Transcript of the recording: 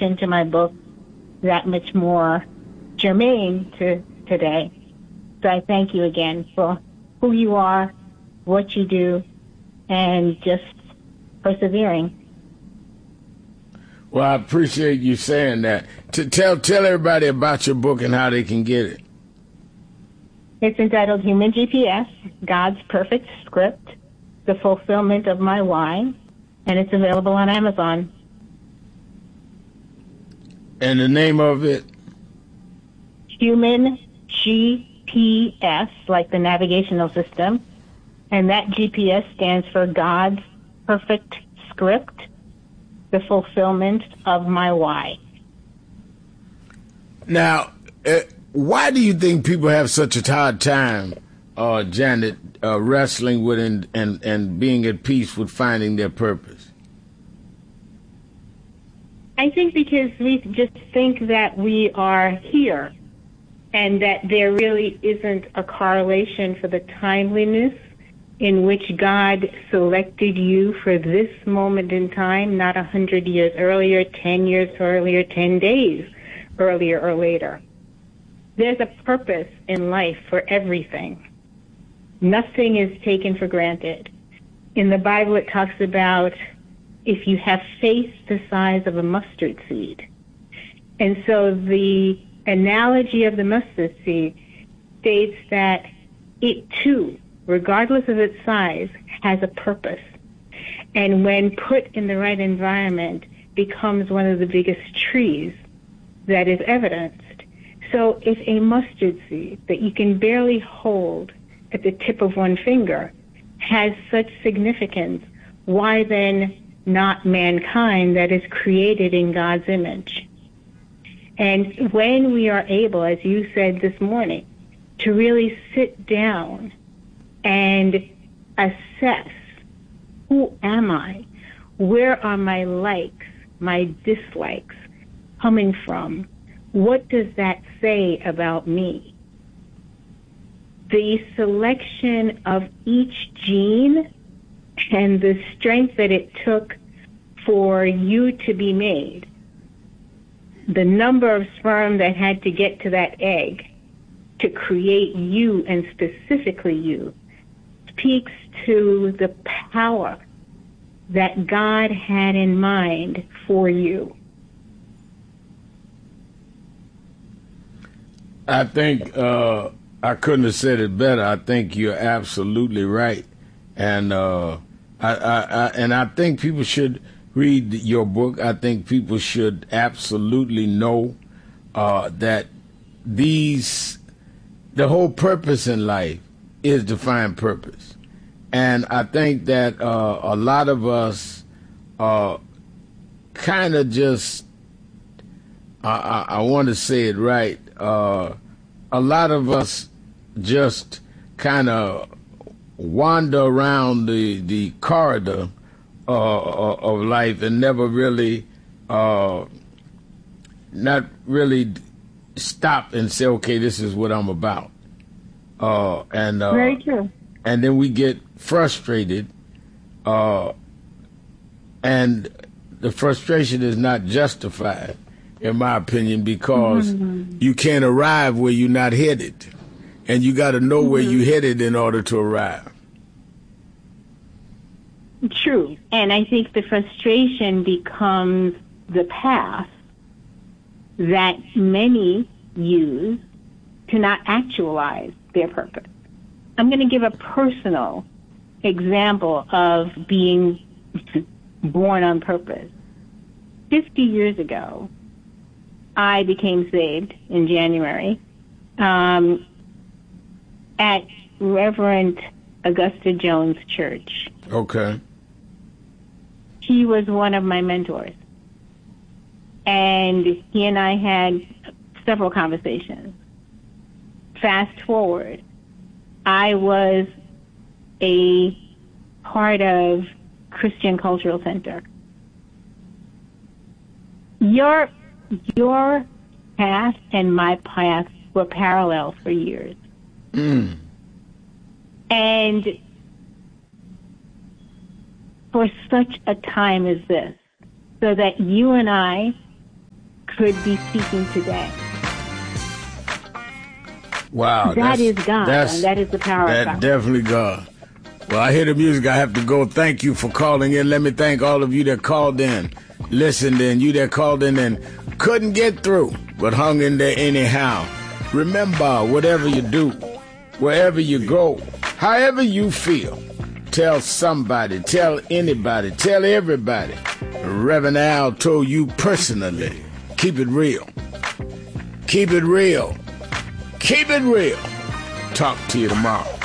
introduction to my book that much more germane to today. So I thank you again for who you are, what you do, and just persevering. Well, I appreciate you saying that. Tell everybody about your book and how they can get it. It's entitled Human GPS, God's Perfect Script, The Fulfillment of My Why, and it's available on Amazon. And the name of it? Human GPS, like the navigational system, and that GPS stands for God's Perfect Script, The Fulfillment of My Why. Now, why do you think people have such a hard time, Janet, wrestling with and being at peace with finding their purpose? I think because we just think that we are here and that there really isn't a correlation for the timeliness in which God selected you for this moment in time, not 100 years earlier, 10 years earlier, 10 days earlier or later. There's a purpose in life for everything. Nothing is taken for granted. In the Bible, it talks about if you have faith the size of a mustard seed. And so the analogy of the mustard seed states that it too, regardless of its size, has a purpose. And when put in the right environment, becomes one of the biggest trees that is evidenced. So if a mustard seed that you can barely hold at the tip of one finger has such significance, why then not mankind that is created in God's image? And when we are able, as you said this morning, to really sit down and assess, who am I? Where are my likes, my dislikes coming from? What does that say about me? The selection of each gene and the strength that it took for you to be made, the number of sperm that had to get to that egg to create you and specifically you, speaks to the power that God had in mind for you. I think I couldn't have said it better. I think you're absolutely right, and I think people should read your book. I think people should absolutely know that the whole purpose in life is to find purpose, and I think that a lot of us kind of just I want to say it right. A lot of us just kind of wander around the corridor of life and never really, not really stop and say, okay, this is what I'm about. Very true. And then we get frustrated, and the frustration is not justified, in my opinion, because you can't arrive where you're not headed. And you got to know where you're headed in order to arrive. True. And I think the frustration becomes the path that many use to not actualize their purpose. I'm going to give a personal example of being born on purpose. 50 years ago, I became saved in January at Reverend Augusta Jones Church. Okay. He was one of my mentors. And he and I had several conversations. Fast forward, I was a part of Christian Cultural Center. Your path and my path were parallel for years. And for such a time as this, so that you and I could be speaking today. Wow. That is God, and that is the power of God. That's definitely God. Well, I hear the music. I have to go. Thank you for calling in. Let me thank all of you that called in, listened in, you that called in and couldn't get through, but hung in there anyhow. Remember, whatever you do, wherever you go, however you feel, tell somebody, tell anybody, tell everybody. Reverend Al told you personally, keep it real. Keep it real. Keep it real. Talk to you tomorrow.